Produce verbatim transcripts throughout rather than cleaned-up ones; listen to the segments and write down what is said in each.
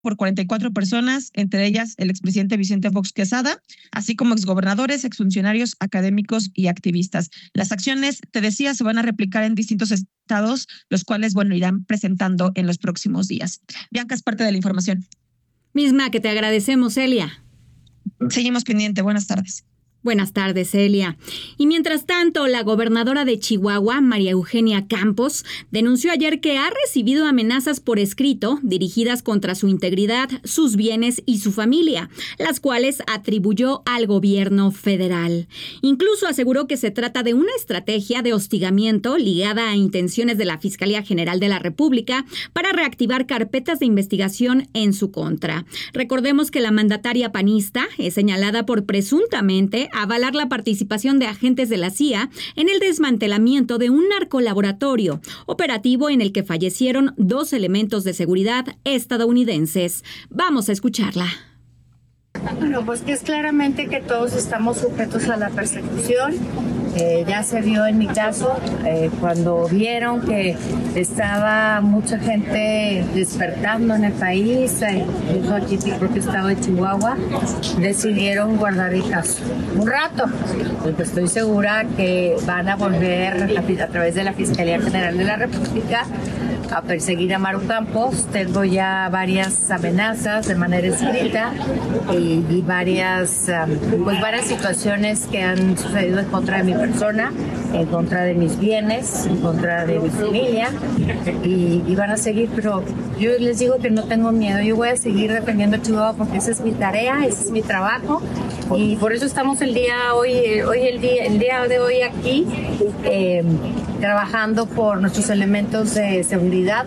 por cuarenta y cuatro personas, entre ellas el expresidente Vicente Fox Quesada, así como exgobernadores, exfuncionarios, académicos y activistas. Las acciones, te decía, se van a replicar en distintos estados, los cuales, bueno, irán presentando en los próximos días. Bianca, es parte de la información. Misma que te agradecemos, Celia. Seguimos pendiente. Buenas tardes. Buenas tardes, Celia. Y mientras tanto, la gobernadora de Chihuahua, María Eugenia Campos, denunció ayer que ha recibido amenazas por escrito dirigidas contra su integridad, sus bienes y su familia, las cuales atribuyó al gobierno federal. Incluso aseguró que se trata de una estrategia de hostigamiento ligada a intenciones de la Fiscalía General de la República para reactivar carpetas de investigación en su contra. Recordemos que la mandataria panista es señalada por presuntamente avalar la participación de agentes de la C I A en el desmantelamiento de un narcolaboratorio, operativo en el que fallecieron dos elementos de seguridad estadounidenses. Vamos a escucharla. Bueno, pues que es claramente que todos estamos sujetos a la persecución. Eh, ya se vio en mi caso, eh, cuando vieron que estaba mucha gente despertando en el país, eh, incluso aquí en el propio estado de Chihuahua, decidieron guardar el caso un rato, porque estoy segura que van a volver a, a través de la Fiscalía General de la República a perseguir a Maru Campos. Tengo ya varias amenazas de manera escrita y, y varias, um, pues varias situaciones que han sucedido en contra de mi persona, en contra de mis bienes, en contra de mi familia, y, y van a seguir, pero yo les digo que no tengo miedo. Yo voy a seguir defendiendo a Chihuahua porque esa es mi tarea, ese es mi trabajo, y por eso estamos el día hoy, hoy el día, el día de hoy aquí, eh, trabajando por nuestros elementos de seguridad.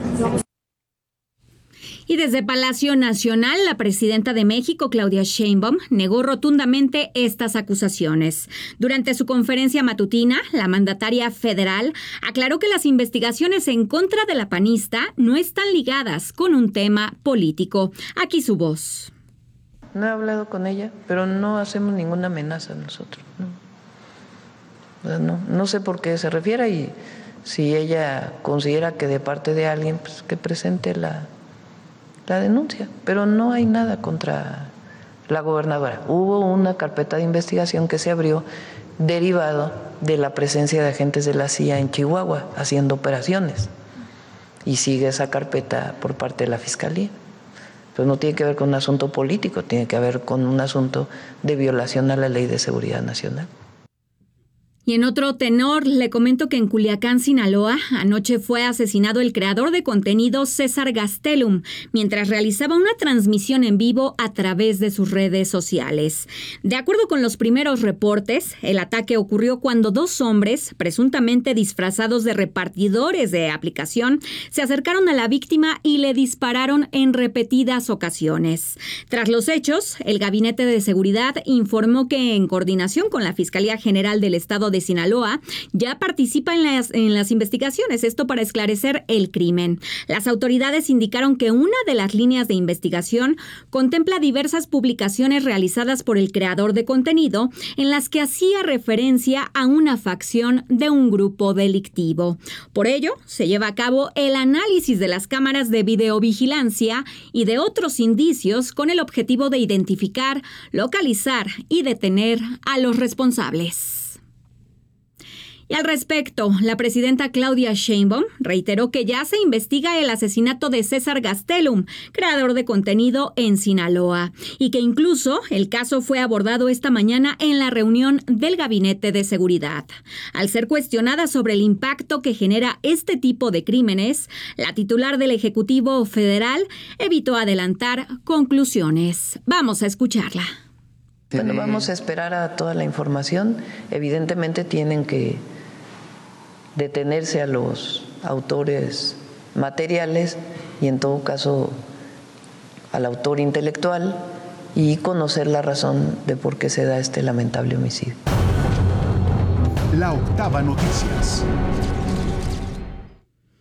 Y desde Palacio Nacional, la presidenta de México, Claudia Sheinbaum, negó rotundamente estas acusaciones. Durante su conferencia matutina, la mandataria federal aclaró que las investigaciones en contra de la panista no están ligadas con un tema político. Aquí su voz. No he hablado con ella, pero no hacemos ninguna amenaza nosotros. No, no, no sé por qué se refiere, y si ella considera que de parte de alguien, pues que presente la... la denuncia, pero no hay nada contra la gobernadora. Hubo una carpeta de investigación que se abrió derivado de la presencia de agentes de la C I A en Chihuahua haciendo operaciones, y sigue esa carpeta por parte de la Fiscalía. Pero no tiene que ver con un asunto político, tiene que ver con un asunto de violación a la Ley de Seguridad Nacional. Y en otro tenor, le comento que en Culiacán, Sinaloa, anoche fue asesinado el creador de contenido César Gastelum, mientras realizaba una transmisión en vivo a través de sus redes sociales. De acuerdo con los primeros reportes, el ataque ocurrió cuando dos hombres, presuntamente disfrazados de repartidores de aplicación, se acercaron a la víctima y le dispararon en repetidas ocasiones. Tras los hechos, el Gabinete de Seguridad informó que, en coordinación con la Fiscalía General del Estado de de Sinaloa, ya participa en las, en las investigaciones, esto para esclarecer el crimen. Las autoridades indicaron que una de las líneas de investigación contempla diversas publicaciones realizadas por el creador de contenido en las que hacía referencia a una facción de un grupo delictivo. Por ello, se lleva a cabo el análisis de las cámaras de videovigilancia y de otros indicios con el objetivo de identificar, localizar y detener a los responsables. Y al respecto, la presidenta Claudia Sheinbaum reiteró que ya se investiga el asesinato de César Gastelum, creador de contenido en Sinaloa, y que incluso el caso fue abordado esta mañana en la reunión del Gabinete de Seguridad. Al ser cuestionada sobre el impacto que genera este tipo de crímenes, la titular del Ejecutivo Federal evitó adelantar conclusiones. Vamos a escucharla. Bueno, vamos a esperar a toda la información. Evidentemente tienen que detenerse a los autores materiales y, en todo caso, al autor intelectual, y conocer la razón de por qué se da este lamentable homicidio. La Octava Noticias.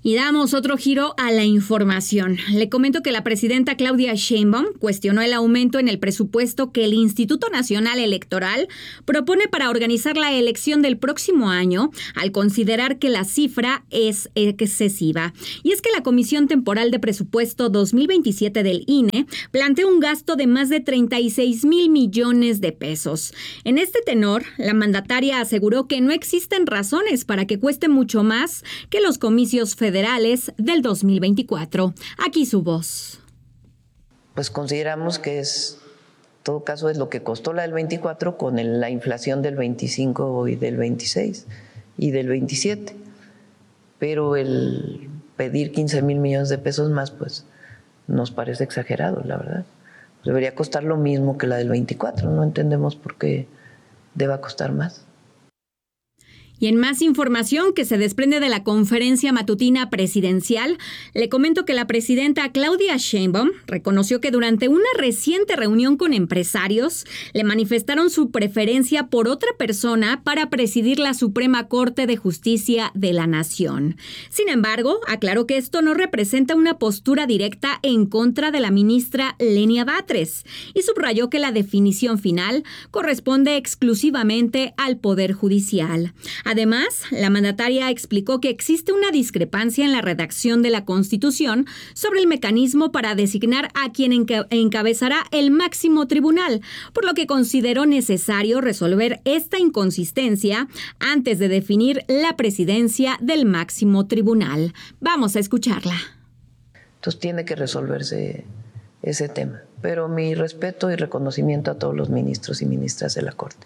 Y damos otro giro a la información. Le comento que la presidenta Claudia Sheinbaum cuestionó el aumento en el presupuesto que el Instituto Nacional Electoral propone para organizar la elección del próximo año, al considerar que la cifra es excesiva. Y es que la Comisión Temporal de Presupuesto dos mil veintisiete del I N E planteó un gasto de más de treinta y seis mil millones de pesos. En este tenor, la mandataria aseguró que no existen razones para que cueste mucho más que los comicios federales federales del dos mil veinticuatro. Aquí su voz. Pues consideramos que es, en todo caso, es lo que costó la del veinticuatro con el, la inflación del veinticinco y del veintiséis y del veintisiete. Pero el pedir quince mil millones de pesos más, pues nos parece exagerado, la verdad. Debería costar lo mismo que la del veinticuatro. No entendemos por qué deba costar más. Y en más información que se desprende de la conferencia matutina presidencial, le comento que la presidenta Claudia Sheinbaum reconoció que durante una reciente reunión con empresarios le manifestaron su preferencia por otra persona para presidir la Suprema Corte de Justicia de la Nación. Sin embargo, aclaró que esto no representa una postura directa en contra de la ministra Lenia Batres y subrayó que la definición final corresponde exclusivamente al Poder Judicial. Además, la mandataria explicó que existe una discrepancia en la redacción de la Constitución sobre el mecanismo para designar a quien enca- encabezará el máximo tribunal, por lo que consideró necesario resolver esta inconsistencia antes de definir la presidencia del máximo tribunal. Vamos a escucharla. Entonces tiene que resolverse ese tema. Pero mi respeto y reconocimiento a todos los ministros y ministras de la Corte.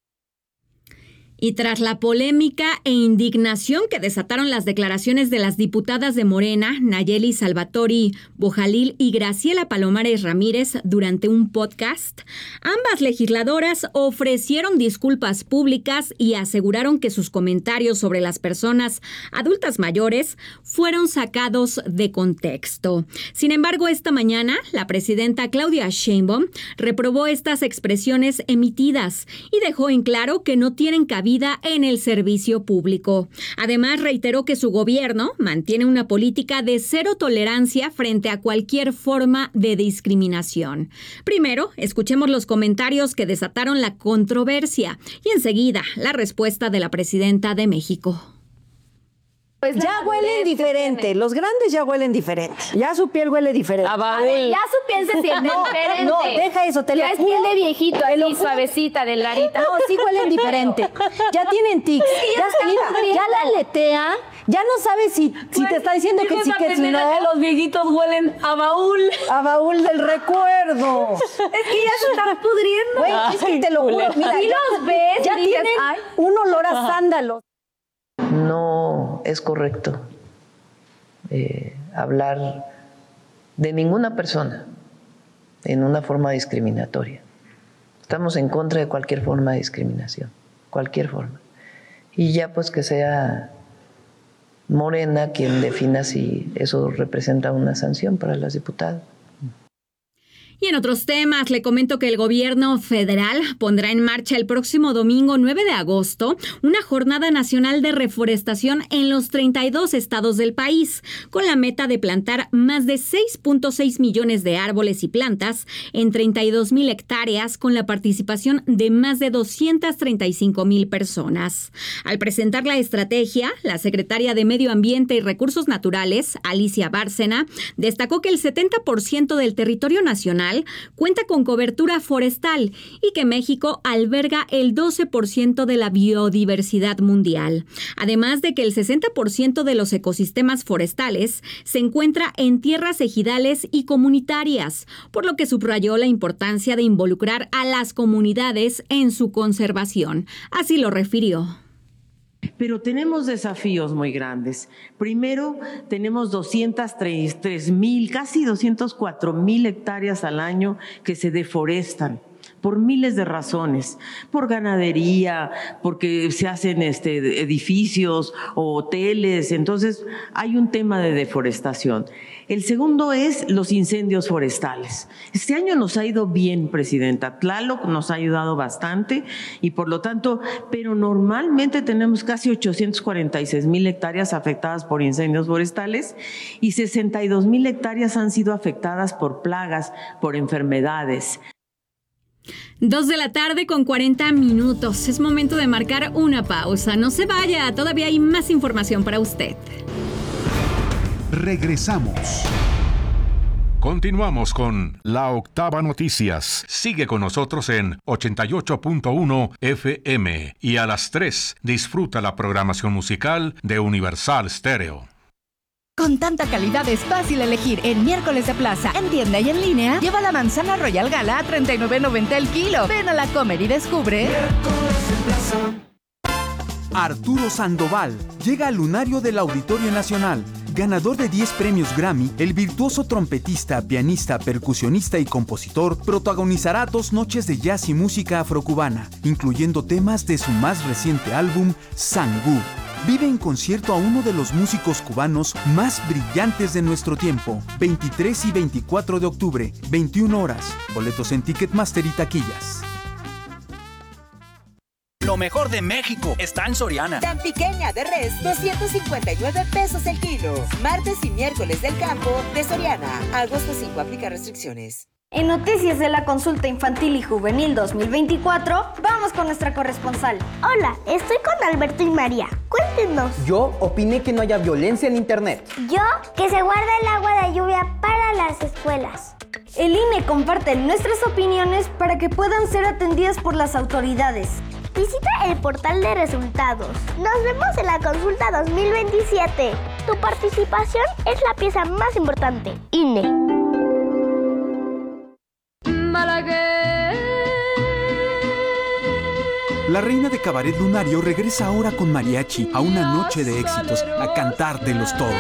Y tras la polémica e indignación que desataron las declaraciones de las diputadas de Morena, Nayeli Salvatori Bojalil y Graciela Palomares Ramírez durante un podcast, ambas legisladoras ofrecieron disculpas públicas y aseguraron que sus comentarios sobre las personas adultas mayores fueron sacados de contexto. Sin embargo, esta mañana, la presidenta Claudia Sheinbaum reprobó estas expresiones emitidas y dejó en claro que no tienen cabida en el servicio público. Además, reiteró que su gobierno mantiene una política de cero tolerancia frente a cualquier forma de discriminación. Primero, escuchemos los comentarios que desataron la controversia y enseguida la respuesta de la presidenta de México. Pues ya huelen diferente, los grandes ya huelen diferente. Ya su piel huele diferente. A ver, ya su piel se siente no, diferente. No, deja eso, te ya lo es piel de viejito, así suavecita, de larita. No, sí huelen diferente. Ya tienen tics. Sí, ya, ya, mira, ya la aletea, ya no sabe si, pues, si te está diciendo que sí, que si no. Que los viejitos huelen a baúl. A baúl del recuerdo. Es que ya se están pudriendo. Güey, es que te lo juro. Mira, si los ves, ya dices, tienen ay, un olor a sándalos. No es correcto eh, hablar de ninguna persona en una forma discriminatoria. Estamos en contra de cualquier forma de discriminación, cualquier forma. Y ya pues que sea Morena quien defina si eso representa una sanción para las diputadas. Y en otros temas, le comento que el gobierno federal pondrá en marcha el próximo domingo nueve de agosto una jornada nacional de reforestación en los treinta y dos estados del país, con la meta de plantar más de seis punto seis millones de árboles y plantas en treinta y dos mil hectáreas con la participación de más de doscientas treinta y cinco mil personas. Al presentar la estrategia, la secretaria de Medio Ambiente y Recursos Naturales, Alicia Bárcena, destacó que el setenta por ciento del territorio nacional cuenta con cobertura forestal y que México alberga el doce por ciento de la biodiversidad mundial. Además de que el sesenta por ciento de los ecosistemas forestales se encuentra en tierras ejidales y comunitarias, por lo que subrayó la importancia de involucrar a las comunidades en su conservación. Así lo refirió. Pero tenemos desafíos muy grandes. Primero, tenemos doscientas tres mil, casi doscientas cuatro mil hectáreas al año que se deforestan por miles de razones, por ganadería, porque se hacen este, edificios o hoteles, entonces hay un tema de deforestación. El segundo es los incendios forestales. Este año nos ha ido bien, Presidenta. Tlaloc nos ha ayudado bastante y por lo tanto, pero normalmente tenemos casi ochocientas cuarenta y seis mil hectáreas afectadas por incendios forestales y sesenta y dos mil hectáreas han sido afectadas por plagas, por enfermedades. Dos de la tarde con cuarenta minutos. Es momento de marcar una pausa. No se vaya, todavía hay más información para usted. Regresamos. Continuamos con La Octava Noticias. Sigue con nosotros en ochenta y ocho punto uno F M y a las tres disfruta la programación musical de Universal Stereo. Con tanta calidad es fácil elegir en Miércoles de Plaza, en tienda y en línea. Lleva la manzana Royal Gala a treinta y nueve noventa el kilo. Ven a la Comer y descubre. Arturo Sandoval llega al lunario del Auditorio Nacional. Ganador de diez premios Grammy, el virtuoso trompetista, pianista, percusionista y compositor protagonizará dos noches de jazz y música afrocubana, incluyendo temas de su más reciente álbum, Sangú. Vive en concierto a uno de los músicos cubanos más brillantes de nuestro tiempo. veintitrés y veinticuatro de octubre, veintiuna horas. Boletos en Ticketmaster y taquillas. Lo mejor de México está en Soriana. Tan pequeña de res, doscientos cincuenta y nueve pesos el kilo. Martes y miércoles del campo de Soriana. Agosto cinco, aplica restricciones. En Noticias de la Consulta Infantil y Juvenil dos mil veinticuatro, vamos con nuestra corresponsal. Hola, estoy con Alberto y María. Cuéntenos. Yo opiné que no haya violencia en Internet. Yo, que se guarda el agua de lluvia para las escuelas. El I N E comparte nuestras opiniones para que puedan ser atendidas por las autoridades. Visita el portal de resultados. Nos vemos en la consulta dos mil veintisiete. Tu participación es la pieza más importante. I N E. La reina de cabaret lunario regresa ahora con mariachi a una noche de éxitos, a cantártelos todos.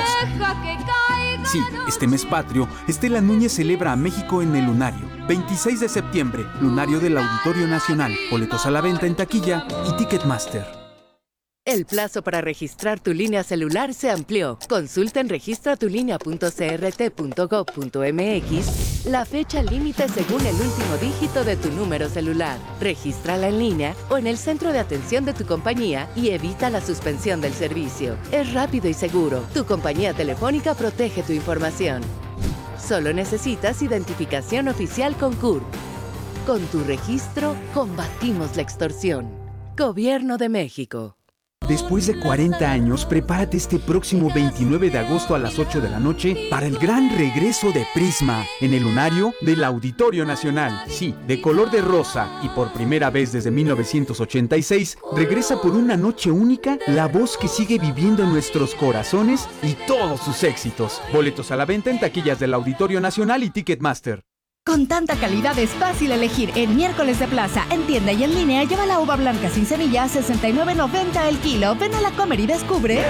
Sí, este mes patrio, Estela Núñez celebra a México en el Lunario. veintiséis de septiembre, Lunario del Auditorio Nacional. Boletos a la venta en taquilla y Ticketmaster. El plazo para registrar tu línea celular se amplió. Consulta en registra tu línea punto c r t punto gov punto m x la fecha límite según el último dígito de tu número celular. Regístrala en línea o en el centro de atención de tu compañía y evita la suspensión del servicio. Es rápido y seguro. Tu compañía telefónica protege tu información. Solo necesitas identificación oficial con C U R. Con tu registro, combatimos la extorsión. Gobierno de México. Después de cuarenta años, prepárate este próximo veintinueve de agosto a las ocho de la noche para el gran regreso de Prisma en el Lunario del Auditorio Nacional. Sí, de color de rosa y por primera vez desde mil novecientos ochenta y seis, regresa por una noche única la voz que sigue viviendo en nuestros corazones y todos sus éxitos. Boletos a la venta en taquillas del Auditorio Nacional y Ticketmaster. Con tanta calidad es fácil elegir en Miércoles de Plaza, en tienda y en línea. Lleva la uva blanca sin semillas, sesenta y nueve noventa el kilo. Ven a la Comer y descubre.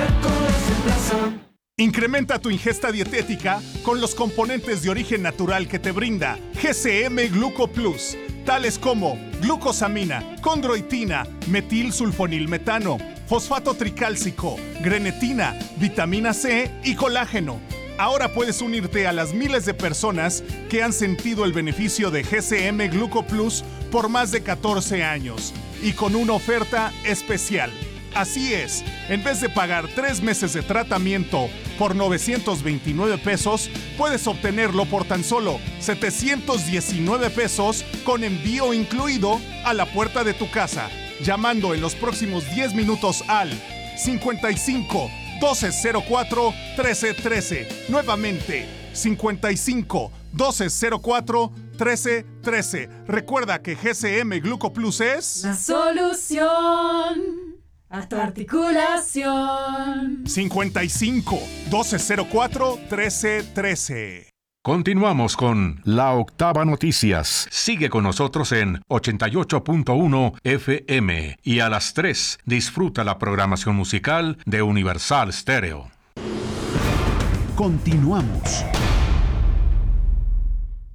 Incrementa tu ingesta dietética con los componentes de origen natural que te brinda G C M Gluco Plus, tales como glucosamina, condroitina, metilsulfonilmetano, fosfato tricálcico, grenetina, vitamina C y colágeno. Ahora puedes unirte a las miles de personas que han sentido el beneficio de G C M Gluco Plus por más de catorce años y con una oferta especial. Así es, en vez de pagar tres meses de tratamiento por novecientos veintinueve pesos, puedes obtenerlo por tan solo setecientos diecinueve pesos con envío incluido a la puerta de tu casa, llamando en los próximos diez minutos al cincuenta y cinco doce cero cuatro trece trece. Nuevamente, cincuenta y cinco doce cero cuatro trece trece. Recuerda que G C M Gluco Plus es la solución a tu articulación. cincuenta y cinco doce cero cuatro trece trece. Continuamos con La Octava Noticias. Sigue con nosotros en ochenta y ocho punto uno F M y a las tres disfruta la programación musical de Universal Stereo. Continuamos.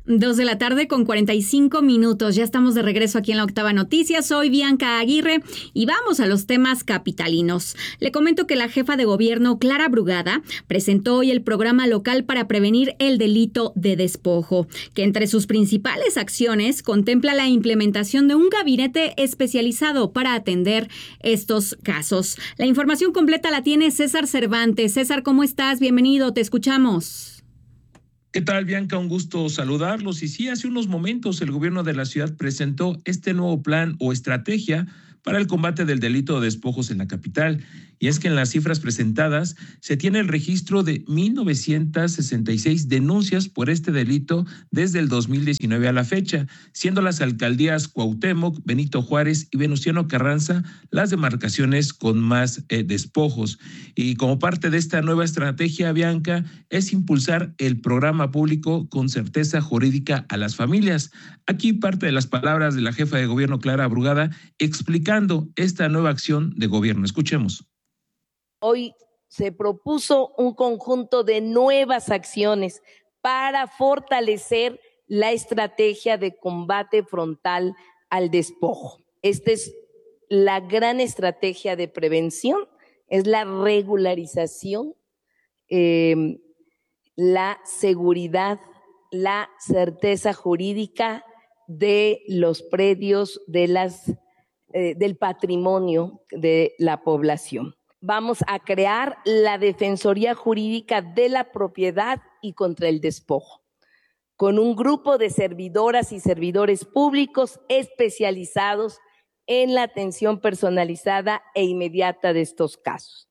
Dos de la tarde con cuarenta y cinco minutos. Ya estamos de regreso aquí en La Octava Noticias. Soy Bianca Aguirre y vamos a los temas capitalinos. Le comento que la jefa de gobierno, Clara Brugada, presentó hoy el programa local para prevenir el delito de despojo, que entre sus principales acciones contempla la implementación de un gabinete especializado para atender estos casos. La información completa la tiene César Cervantes. César, ¿cómo estás? Bienvenido, te escuchamos. ¿Qué tal, Bianca? Un gusto saludarlos. Y sí, hace unos momentos el gobierno de la ciudad presentó este nuevo plan o estrategia para el combate del delito de despojos en la capital. Y es que en las cifras presentadas se tiene el registro de mil novecientas sesenta y seis denuncias por este delito desde el dos mil diecinueve a la fecha, siendo las alcaldías Cuauhtémoc, Benito Juárez y Venustiano Carranza las demarcaciones con más eh, despojos. Y como parte de esta nueva estrategia, Bianca, es impulsar el programa público con certeza jurídica a las familias. Aquí parte de las palabras de la jefa de gobierno, Clara Brugada, explicando esta nueva acción de gobierno. Escuchemos. Hoy se propuso un conjunto de nuevas acciones para fortalecer la estrategia de combate frontal al despojo. Esta es la gran estrategia de prevención, es la regularización, eh, la seguridad, la certeza jurídica de los predios, de las, eh, del patrimonio de la población. Vamos a crear la Defensoría Jurídica de la Propiedad y contra el Despojo, con un grupo de servidoras y servidores públicos especializados en la atención personalizada e inmediata de estos casos.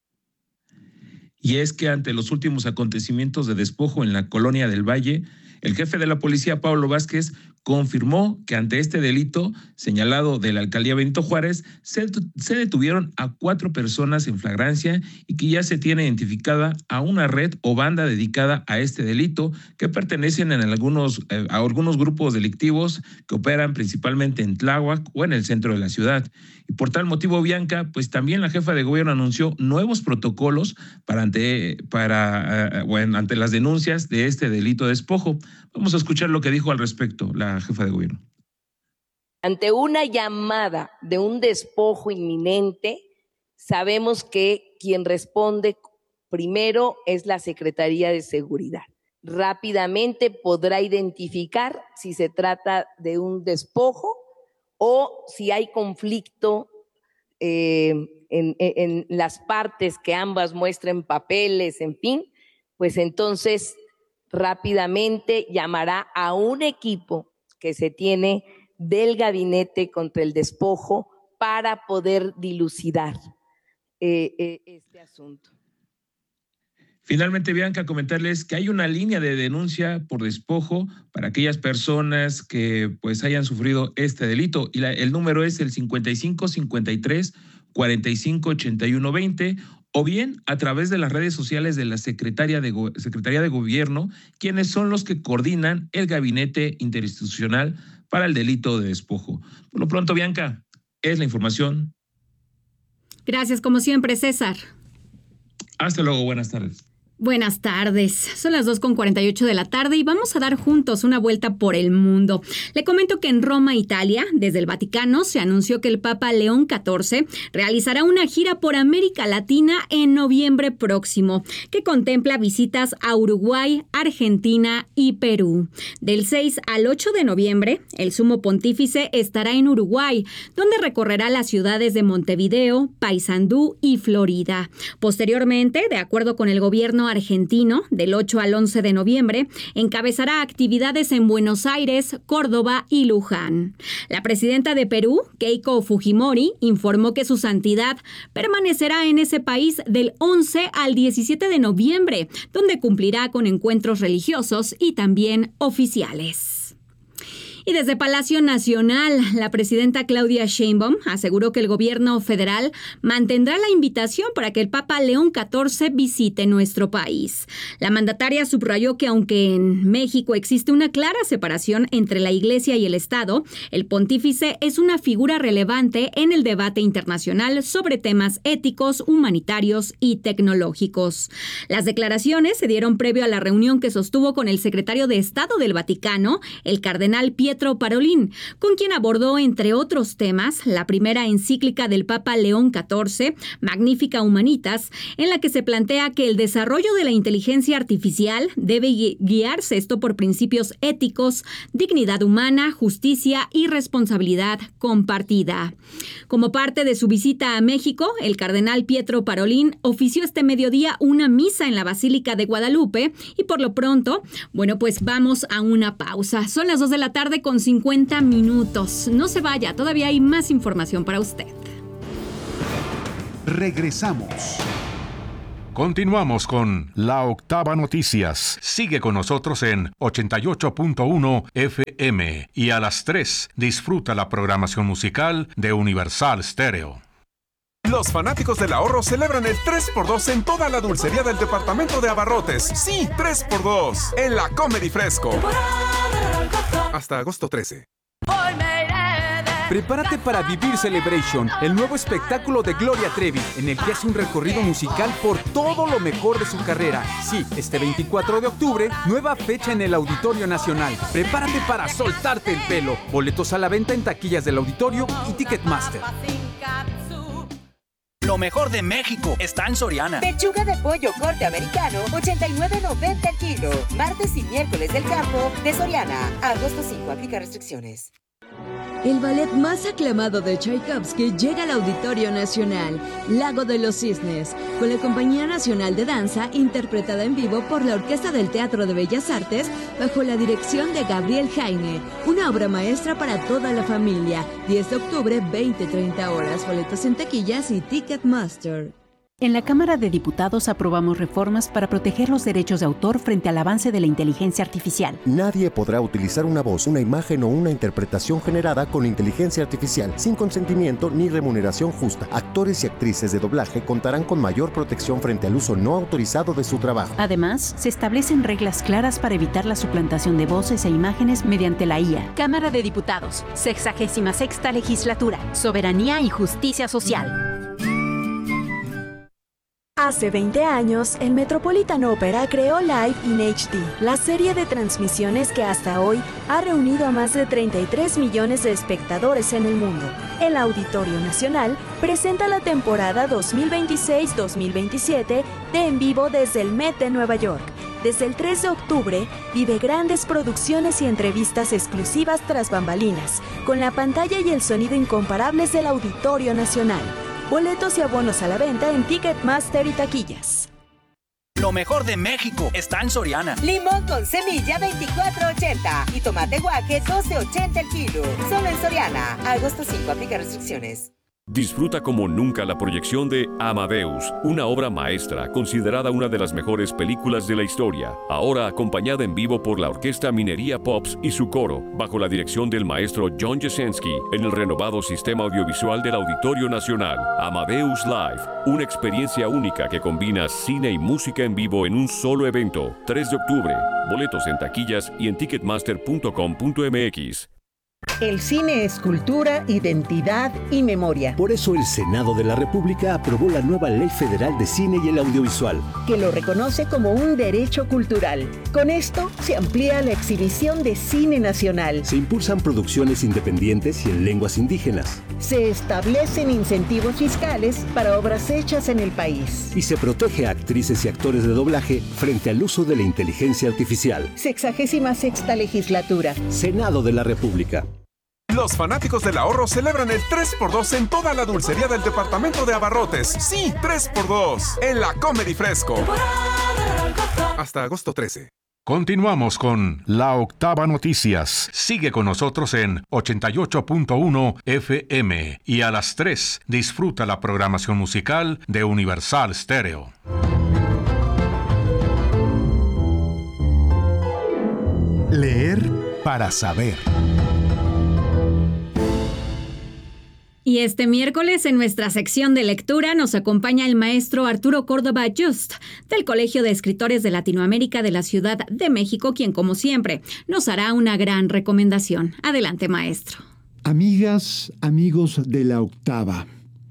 Y es que ante los últimos acontecimientos de despojo en la Colonia del Valle, el jefe de la policía, Pablo Vázquez, confirmó que ante este delito señalado de la alcaldía Benito Juárez, se, se detuvieron a cuatro personas en flagrancia y que ya se tiene identificada a una red o banda dedicada a este delito que pertenecen en algunos, eh, a algunos grupos delictivos que operan principalmente en Tláhuac o en el centro de la ciudad. Y por tal motivo, Bianca, pues también la jefa de gobierno anunció nuevos protocolos para ante, para, uh, bueno, ante las denuncias de este delito de despojo. Vamos a escuchar lo que dijo al respecto la jefa de gobierno. Ante una llamada de un despojo inminente, sabemos que quien responde primero es la Secretaría de Seguridad. Rápidamente podrá identificar si se trata de un despojo o si hay conflicto eh, en, en, en las partes que ambas muestren papeles, en fin, pues entonces rápidamente llamará a un equipo que se tiene del gabinete contra el despojo para poder dilucidar eh, eh, este asunto. Finalmente, Bianca, comentarles que hay una línea de denuncia por despojo para aquellas personas que pues hayan sufrido este delito y la, el número es el cincuenta y cinco cincuenta y tres cuarenta y cinco ochenta y uno veinte o bien a través de las redes sociales de la Secretaría de, Go- Secretaría de Gobierno, quienes son los que coordinan el Gabinete Interinstitucional para el Delito de Despojo. Por lo pronto, Bianca, es la información. Gracias, como siempre, César. Hasta luego, buenas tardes. Buenas tardes, son las dos con cuarenta y ocho de la tarde y vamos a dar juntos una vuelta por el mundo. Le comento que en Roma, Italia, desde el Vaticano, se anunció que el Papa León catorce realizará una gira por América Latina en noviembre próximo, que contempla visitas a Uruguay, Argentina y Perú. Del seis al ocho de noviembre, el Sumo Pontífice estará en Uruguay, donde recorrerá las ciudades de Montevideo, Paysandú y Florida. Posteriormente, de acuerdo con el gobierno argentino, del ocho al once de noviembre, encabezará actividades en Buenos Aires, Córdoba y Luján. La presidenta de Perú, Keiko Fujimori, informó que su santidad permanecerá en ese país del once al diecisiete de noviembre, donde cumplirá con encuentros religiosos y también oficiales. Y desde Palacio Nacional, la presidenta Claudia Sheinbaum aseguró que el gobierno federal mantendrá la invitación para que el Papa León catorce visite nuestro país. La mandataria subrayó que aunque en México existe una clara separación entre la Iglesia y el Estado, el pontífice es una figura relevante en el debate internacional sobre temas éticos, humanitarios y tecnológicos. Las declaraciones se dieron previo a la reunión que sostuvo con el secretario de Estado del Vaticano, el cardenal Pietro Parolin, con quien abordó, entre otros temas, la primera encíclica del Papa León catorce, Magnificat Humanitas, en la que se plantea que el desarrollo de la inteligencia artificial debe guiarse esto por principios éticos, dignidad humana, justicia y responsabilidad compartida. Como parte de su visita a México, el cardenal Pietro Parolin ofició este mediodía una misa en la Basílica de Guadalupe y por lo pronto, bueno, pues vamos a una pausa. Son las dos de la tarde con cincuenta minutos. No se vaya, todavía hay más información para usted. Regresamos. Continuamos con La Octava Noticias. Sigue con nosotros en ochenta y ocho punto uno F M y a las tres disfruta la programación musical de Universal Stereo. Los fanáticos del ahorro celebran el tres por dos en toda la dulcería del departamento de Abarrotes. Sí, tres por dos en la Comedy Fresco. Hasta agosto trece. Prepárate para vivir Celebration, el nuevo espectáculo de Gloria Trevi, en el que hace un recorrido musical por todo lo mejor de su carrera. Sí, este veinticuatro de octubre, nueva fecha en el Auditorio Nacional. Prepárate para soltarte el pelo. Boletos a la venta en taquillas del Auditorio y Ticketmaster. Lo mejor de México está en Soriana. Pechuga de pollo corte americano, ochenta y nueve noventa el kilo. Martes y miércoles del campo de Soriana. Agosto cinco, aplica restricciones. El ballet más aclamado de Tchaikovsky llega al Auditorio Nacional, Lago de los Cisnes, con la Compañía Nacional de Danza, interpretada en vivo por la Orquesta del Teatro de Bellas Artes, bajo la dirección de Gabriel Jaime. Una obra maestra para toda la familia. diez de octubre, veinte a treinta horas. Boletos en taquillas y Ticketmaster. En la Cámara de Diputados aprobamos reformas para proteger los derechos de autor frente al avance de la inteligencia artificial. Nadie podrá utilizar una voz, una imagen o una interpretación generada con inteligencia artificial sin consentimiento ni remuneración justa. Actores y actrices de doblaje contarán con mayor protección frente al uso no autorizado de su trabajo. Además, se establecen reglas claras para evitar la suplantación de voces e imágenes mediante la I A. Cámara de Diputados, sexagésima sexta legislatura, soberanía y justicia social. Hace veinte años, el Metropolitan Opera creó Live in H D, la serie de transmisiones que hasta hoy ha reunido a más de treinta y tres millones de espectadores en el mundo. El Auditorio Nacional presenta la temporada dos mil veintiséis dos mil veintisiete de En Vivo desde el Met de Nueva York. Desde el tres de octubre, vive grandes producciones y entrevistas exclusivas tras bambalinas, con la pantalla y el sonido incomparables del Auditorio Nacional. Boletos y abonos a la venta en Ticketmaster y taquillas. Lo mejor de México está en Soriana. Limón con semilla veinticuatro ochenta y tomate guaje doce ochenta el kilo. Solo en Soriana. Agosto cinco, aplica restricciones. Disfruta como nunca la proyección de Amadeus, una obra maestra considerada una de las mejores películas de la historia, ahora acompañada en vivo por la Orquesta Minería Pops y su coro, bajo la dirección del maestro John Jasenski, en el renovado sistema audiovisual del Auditorio Nacional. Amadeus Live, una experiencia única que combina cine y música en vivo en un solo evento. tres de octubre, boletos en taquillas y en ticketmaster punto com punto m x. El cine es cultura, identidad y memoria. Por eso el Senado de la República aprobó la nueva Ley Federal de Cine y el Audiovisual, que lo reconoce como un derecho cultural. Con esto se amplía la exhibición de cine nacional. Se impulsan producciones independientes y en lenguas indígenas. Se establecen incentivos fiscales para obras hechas en el país. Y se protege a actrices y actores de doblaje frente al uso de la inteligencia artificial. Sexagésima sexta legislatura. Senado de la República. Los fanáticos del ahorro celebran el tres por dos en toda la dulcería del departamento de Abarrotes. Sí, tres por dos en la Comedy Fresco. Hasta agosto trece. Continuamos con La Octava Noticias. Sigue con nosotros en ochenta y ocho punto uno F M y a las tres disfruta la programación musical de Universal Stereo. Leer para saber. Y este miércoles en nuestra sección de lectura nos acompaña el maestro Arturo Córdoba Just del Colegio de Escritores de Latinoamérica de la Ciudad de México, quien como siempre nos hará una gran recomendación. Adelante, maestro. Amigas, amigos de la octava.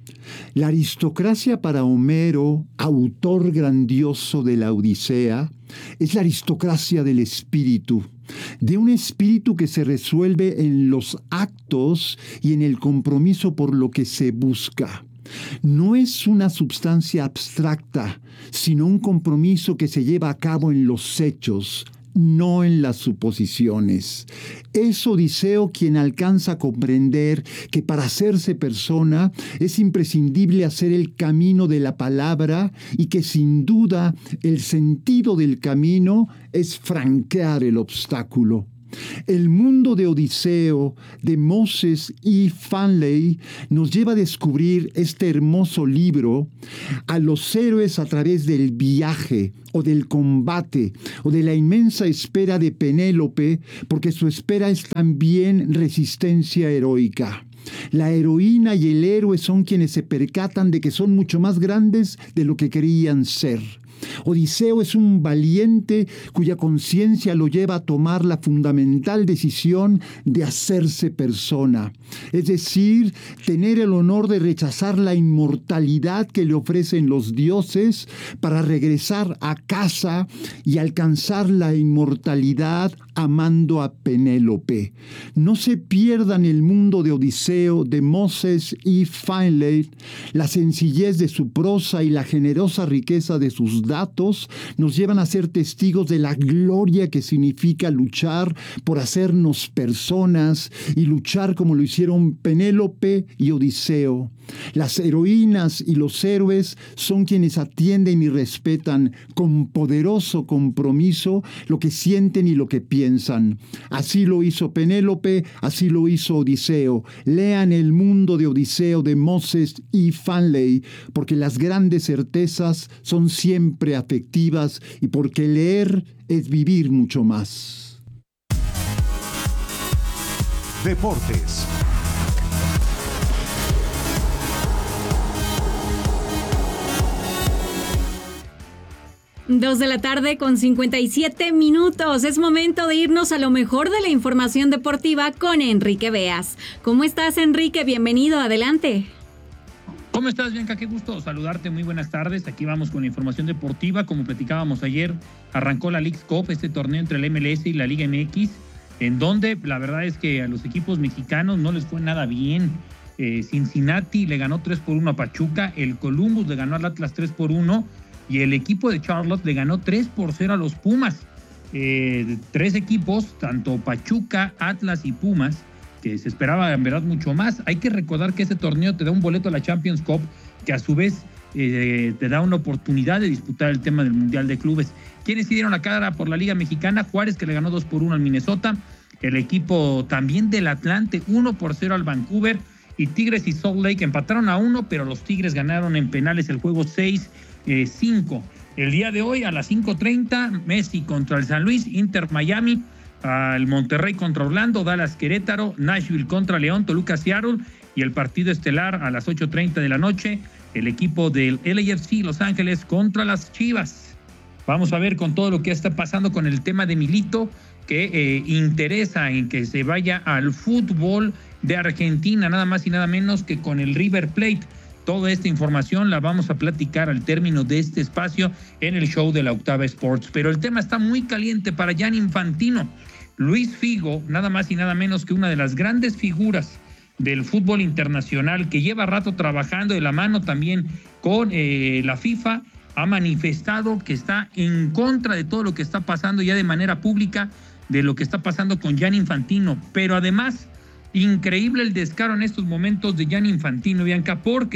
La aristocracia para Homero, autor grandioso de la Odisea, es la aristocracia del espíritu, de un espíritu que se resuelve en los actos y en el compromiso por lo que se busca. No es una substancia abstracta, sino un compromiso que se lleva a cabo en los hechos, no en las suposiciones. Es Odiseo quien alcanza a comprender que para hacerse persona es imprescindible hacer el camino de la palabra y que sin duda el sentido del camino es franquear el obstáculo. El mundo de Odiseo, de Moses E. Fanley, nos lleva a descubrir este hermoso libro, a los héroes a través del viaje o del combate o de la inmensa espera de Penélope, porque su espera es también resistencia heroica. La heroína y el héroe son quienes se percatan de que son mucho más grandes de lo que creían ser. Odiseo es un valiente cuya conciencia lo lleva a tomar la fundamental decisión de hacerse persona, es decir, tener el honor de rechazar la inmortalidad que le ofrecen los dioses para regresar a casa y alcanzar la inmortalidad amando a Penélope. No se pierdan el mundo de Odiseo de Moses E. Fanley. La sencillez de su prosa y la generosa riqueza de sus datos nos llevan a ser testigos de la gloria que significa luchar por hacernos personas y luchar como lo hicieron Penélope y Odiseo. Las heroínas y los héroes son quienes atienden y respetan con poderoso compromiso lo que sienten y lo que piensan. Así lo hizo Penélope, así lo hizo Odiseo. Lean El mundo de Odiseo de Moses E. Fanley, porque las grandes certezas son siempre afectivas y porque leer es vivir mucho más. Deportes. Dos de la tarde con cincuenta y siete minutos. Es momento de irnos a lo mejor de la información deportiva con Enrique Beas. ¿Cómo estás, Enrique? Bienvenido, adelante. ¿Cómo estás, Bianca? Qué gusto saludarte. Muy buenas tardes. Aquí vamos con la información deportiva. Como platicábamos ayer, arrancó la Leagues Cup, este torneo entre la M L S y la Liga M X, en donde la verdad es que a los equipos mexicanos no les fue nada bien. Eh, Cincinnati le ganó tres por uno a Pachuca, el Columbus le ganó al Atlas tres por uno, y el equipo de Charlotte le ganó tres por cero a los Pumas. Eh, tres equipos, tanto Pachuca, Atlas y Pumas, que se esperaba en verdad mucho más. Hay que recordar que ese torneo te da un boleto a la Champions Cup, que a su vez eh, te da una oportunidad de disputar el tema del Mundial de Clubes. ¿Quiénes se dieron la cara por la Liga Mexicana? Juárez, que le ganó dos por uno al Minnesota. El equipo también del Atlante, uno por cero al Vancouver. Y Tigres y Salt Lake empataron a uno, pero los Tigres ganaron en penales el juego seis cinco. El día de hoy a las cinco treinta, Messi contra el San Luis, Inter Miami, el Monterrey contra Orlando, Dallas Querétaro, Nashville contra León, Toluca Seattle, y el partido estelar a las ocho treinta de la noche, el equipo del L A F C Los Ángeles contra las Chivas. Vamos a ver con todo lo que está pasando con el tema de Milito, que eh, interesa en que se vaya al fútbol de Argentina, nada más y nada menos que con el River Plate. Toda esta información la vamos a platicar al término de este espacio en el show de la Octava Sports. Pero el tema está muy caliente para Gianni Infantino. Luis Figo, nada más y nada menos que una de las grandes figuras del fútbol internacional, que lleva rato trabajando de la mano también con eh, la FIFA, ha manifestado que está en contra de todo lo que está pasando ya de manera pública, de lo que está pasando con Gianni Infantino. Pero además, increíble el descaro en estos momentos de Gianni Infantino, Bianca, porque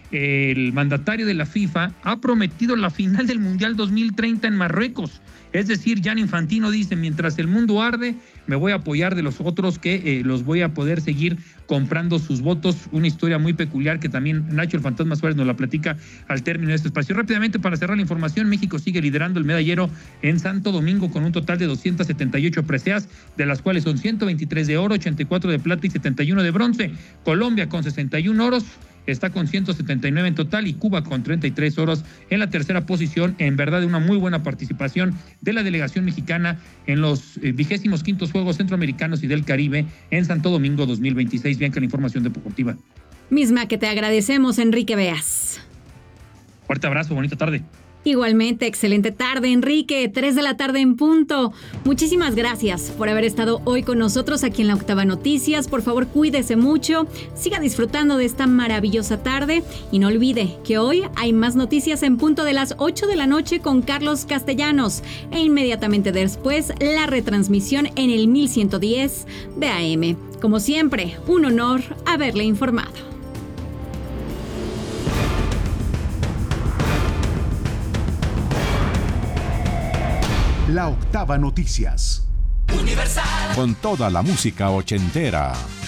el mandatario de la FIFA ha prometido la final del Mundial dos mil treinta en Marruecos. Es decir, Gianni Infantino dice, mientras el mundo arde, me voy a apoyar de los otros que eh, los voy a poder seguir comprando sus votos. Una historia muy peculiar que también Nacho el Fantasma Suárez nos la platica al término de este espacio. Rápidamente, para cerrar la información, México sigue liderando el medallero en Santo Domingo con un total de doscientas setenta y ocho preseas, de las cuales son ciento veintitrés de oro, ochenta y cuatro de plata y setenta y uno de bronce. Colombia con sesenta y uno oros está con ciento setenta y nueve en total, y Cuba con treinta y tres oros en la tercera posición. En verdad, una muy buena participación de la delegación mexicana en los vigésimos quintos Juegos Centroamericanos y del Caribe en Santo Domingo dos mil veintiséis. Bianca, la información deportiva. Misma que te agradecemos, Enrique Beas. Fuerte abrazo, bonita tarde. Igualmente, excelente tarde, Enrique, tres de la tarde en punto. Muchísimas gracias por haber estado hoy con nosotros aquí en La Octava Noticias. Por favor, cuídese mucho, siga disfrutando de esta maravillosa tarde y no olvide que hoy hay más noticias en punto de las ocho de la noche con Carlos Castellanos e inmediatamente después la retransmisión en el mil ciento diez de A M. Como siempre, un honor haberle informado. La Octava Noticias. Universal. Con toda la música ochentera.